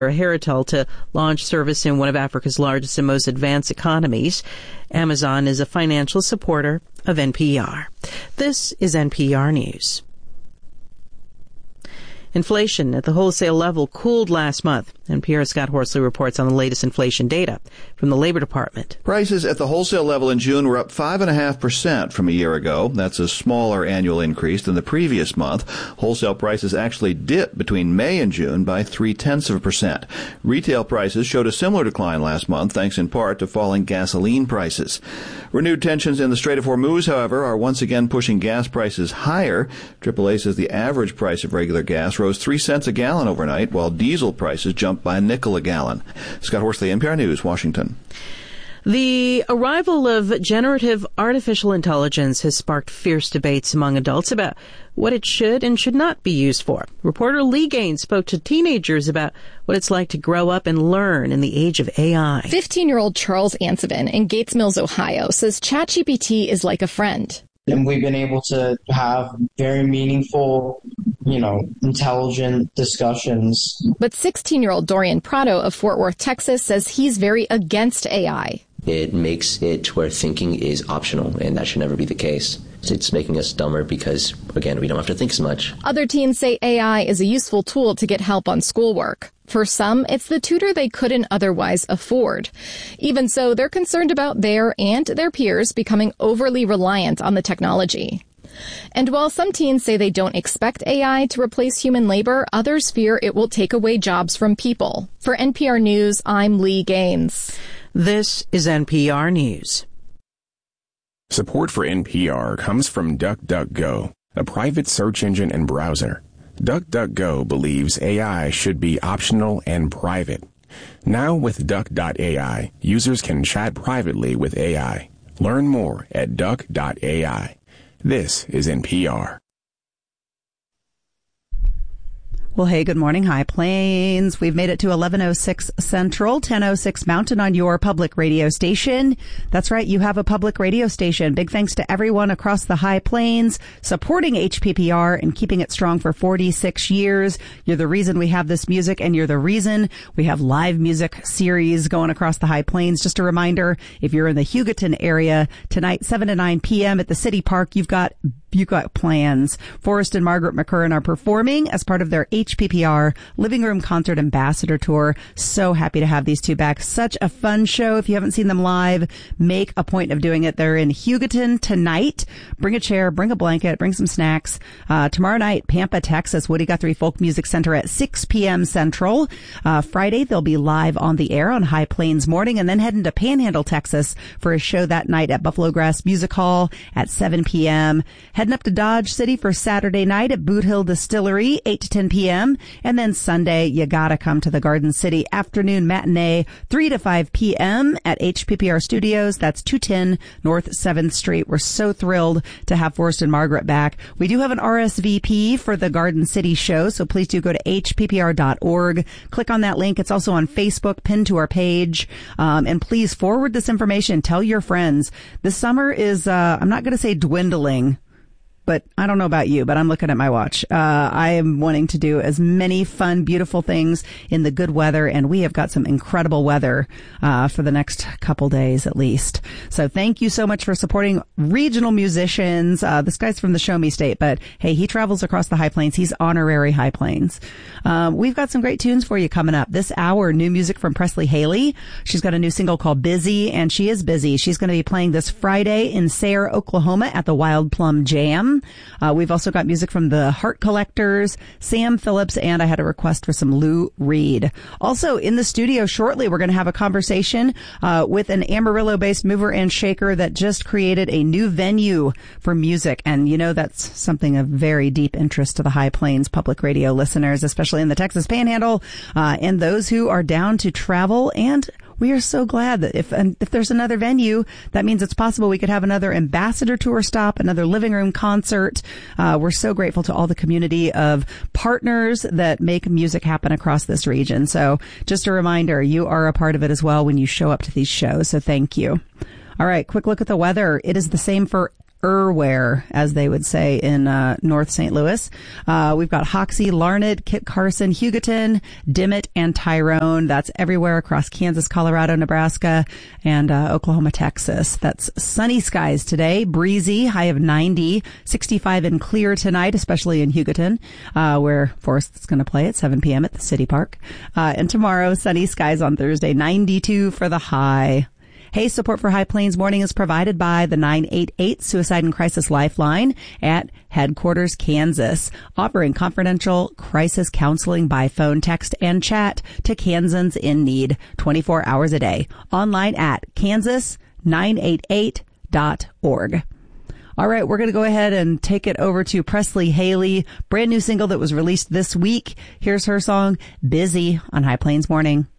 Heritel to launch service in one of Africa's largest and most advanced economies. Amazon is a financial supporter of NPR. This is NPR News. Inflation at the wholesale level cooled last month. NPR's Scott Horsley reports on the latest inflation data from the Labor Department. Prices at the wholesale level in June were up 5.5% from a year ago. That's a smaller annual increase than the previous month. Wholesale prices actually dipped between May and June by 0.3%. Retail prices showed a similar decline last month, thanks in part to falling gasoline prices. Renewed tensions in the Strait of Hormuz, however, are once again pushing gas prices higher. AAA says the average price of regular gas rose 3 cents a gallon overnight, while diesel prices jumped by a nickel a gallon. Scott Horsley, NPR News, Washington. The arrival of generative artificial intelligence has sparked fierce debates among adults about what it should and should not be used for. Reporter Lee Gaines spoke to teenagers about what it's like to grow up and learn in the age of AI. 15-year-old Charles Ansevin in Gates Mills, Ohio, says ChatGPT is like a friend. And we've been able to have very meaningful, intelligent discussions. But 16-year-old Dorian Prado of Fort Worth, Texas, says he's very against AI. It makes it to where thinking is optional, and that should never be the case. It's making us dumber because, again, we don't have to think as much. Other teens say AI is a useful tool to get help on schoolwork. For some, it's the tutor they couldn't otherwise afford. Even so, they're concerned about their and their peers becoming overly reliant on the technology. And while some teens say they don't expect AI to replace human labor, others fear it will take away jobs from people. For NPR News, I'm Lee Gaines. This is NPR News. Support for NPR comes from DuckDuckGo, a private search engine and browser. DuckDuckGo believes AI should be optional and private. Now with Duck.ai, users can chat privately with AI. Learn more at Duck.ai. This is NPR. Well, hey, good morning, High Plains. We've made it to 11:06 Central, 10:06 Mountain on your public radio station. That's right, you have a public radio station. Big thanks to everyone across the High Plains supporting HPPR and keeping it strong for 46 years. You're the reason we have this music, and you're the reason we have live music series going across the High Plains. Just a reminder, if you're in the Hugoton area, tonight, 7 to 9 p.m. at the City Park, you've got plans. Forrest and Margaret McCurran are performing as part of their HPPR Living Room Concert Ambassador Tour. So happy to have these two back. Such a fun show. If you haven't seen them live, make a point of doing it. They're in Hugoton tonight. Bring a chair, bring a blanket, bring some snacks. Tomorrow night, Pampa, Texas, Woody Guthrie Folk Music Center at 6 p.m. Central. Friday, they'll be live on the air on High Plains Morning, and then heading to Panhandle, Texas for a show that night at Buffalo Grass Music Hall at 7 p.m. Heading up to Dodge City for Saturday night at Boot Hill Distillery, 8 to 10 p.m. And then Sunday, you gotta come to the Garden City afternoon matinee, 3 to 5 p.m. at HPPR Studios. That's 210 North 7th Street. We're so thrilled to have Forrest and Margaret back. We do have an RSVP for the Garden City show, so please do go to hppr.org. Click on that link. It's also on Facebook, pinned to our page. And please forward this information. Tell your friends. This summer is, I'm not going to say dwindling, but I don't know about you, but I'm looking at my watch. I am wanting to do as many fun, beautiful things in the good weather, and we have got some incredible weather for the next couple days at least. So thank you so much for supporting regional musicians. This guy's from the Show Me State, but hey, he travels across the High Plains. He's honorary High Plains. We've got some great tunes for you coming up. This hour, new music from Presley Haley. She's got a new single called Busy, and she is busy. She's going to be playing this Friday in Sayre, Oklahoma at the Wild Plum Jam. We've also got music from the Heart Collectors, Sam Phillips, and I had a request for some Lou Reed. Also in the studio shortly, we're going to have a conversation with an Amarillo-based mover and shaker that just created a new venue for music. And you know, that's something of very deep interest to the High Plains public radio listeners, especially in the Texas Panhandle, and those who are down to travel. And we are so glad that if there's another venue, that means it's possible we could have another ambassador tour stop, another living room concert. We're so grateful to all the community of partners that make music happen across this region. So just a reminder, you are a part of it as well when you show up to these shows. So thank you. All right, quick look at the weather. It is the same for Where, as they would say in North St. Louis. We've got Hoxie, Larned, Kit Carson, Hugoton, Dimmitt, and Tyrone. That's everywhere across Kansas, Colorado, Nebraska, and Oklahoma, Texas. That's sunny skies today, breezy, high of 90, 65 and clear tonight, especially in Hugoton, where Forrest's going to play at 7 p.m. at the City Park. And tomorrow, sunny skies on Thursday, 92 for the high. Hey, support for High Plains Morning is provided by the 988 Suicide and Crisis Lifeline at Headquarters, Kansas, offering confidential crisis counseling by phone, text, and chat to Kansans in need 24 hours a day. Online at kansas988.org. All right, we're going to go ahead and take it over to Presley Haley, brand new single that was released this week. Here's her song, Busy, on High Plains Morning.